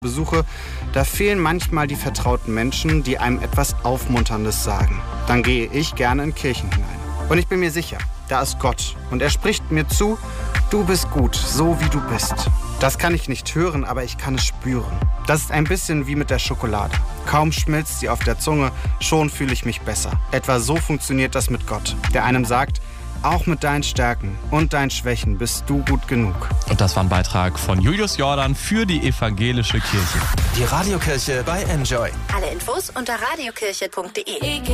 besuche, da fehlen manchmal die vertrauten Menschen, die einem etwas Aufmunterndes sagen. Dann gehe ich gerne in Kirchen hinein. Und ich bin mir sicher, da ist Gott und er spricht mir zu, du bist gut, so wie du bist. Das kann ich nicht hören, aber ich kann es spüren. Das ist ein bisschen wie mit der Schokolade. Kaum schmilzt sie auf der Zunge, schon fühle ich mich besser. Etwa so funktioniert das mit Gott, der einem sagt, auch mit deinen Stärken und deinen Schwächen bist du gut genug. Und das war ein Beitrag von Julius Jordan für die Evangelische Kirche. Die Radiokirche bei Enjoy. Alle Infos unter radiokirche.de.